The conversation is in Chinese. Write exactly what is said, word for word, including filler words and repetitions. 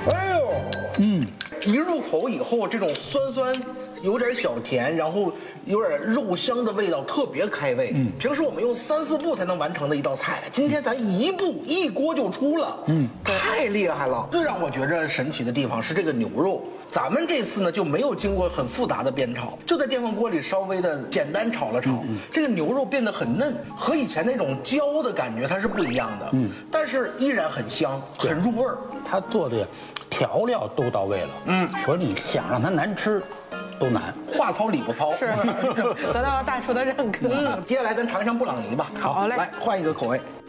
哎呦，嗯，一入口以后，这种酸酸，有点小甜，然后有点肉香的味道，特别开胃。嗯，平时我们用三四步才能完成的一道菜，今天咱一步一锅就出了。嗯，太厉害了。最让我觉着神奇的地方是这个牛肉。咱们这次呢就没有经过很复杂的煸炒，就在电饭锅里稍微的简单炒了炒，嗯、这个牛肉变得很嫩，和以前那种焦的感觉它是不一样的，嗯，但是依然很香，很入味儿。 他做的调料都到位了，嗯，说你想让它难吃，都难， 话糙理不糙， 是得到了大厨的认可。 嗯，接下来咱尝一尝布朗尼吧， 好嘞， 来换一个口味。